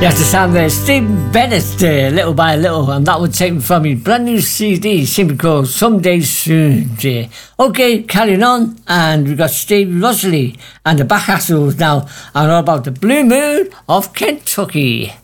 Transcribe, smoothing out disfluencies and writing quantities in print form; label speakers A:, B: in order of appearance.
A: Yes, the sound there, Steve Bennett there, Little by Little, and that was taken from his brand new CD, simply called Someday Soon. Dear. Okay, carrying on, and we've got Steve Rosley and the Backhassles now, and all about the Blue Moon of Kentucky.